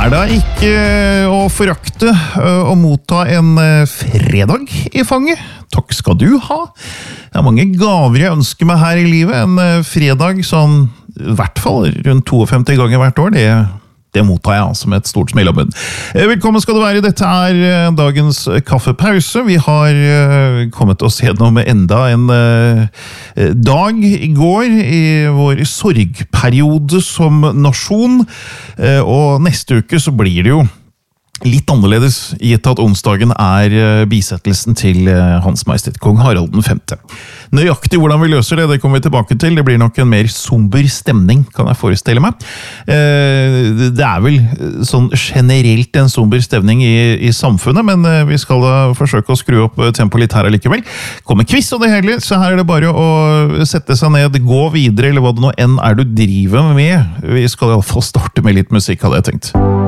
Det ikke å forakte å motta en fredag I fanget? Takk skal du ha. Det mange gaver jeg ønsker meg her I livet. En fredag sånn, I hvert fall rundt 52 ganger hvert år, det mottar jeg som et stort smil av munn. Velkommen skal du være. Dette dagens kaffepause. Vi har kommet oss gjennom enda en dag I går I vår sorgperiode som nasjon. Og neste uke så blir det jo litt annerledes, gitt at onsdagen bisettelsen til Hans Majestet Kong Harald den 5. Nøyaktig hvordan vi løser det kommer vi tilbake til. Det blir nok en mer somber stemning, kan jeg forestille meg. Det vel sånn generelt en somber stemning I samfunnet, men vi skal da forsøke å skru opp tempoet litt her likevel. Kommer quiz og det hele, så her det bare å sette seg ned, gå videre, eller hva det nå enn du driver med. Vi skal I hvert fall starte med litt musikk, hadde jeg tenkt.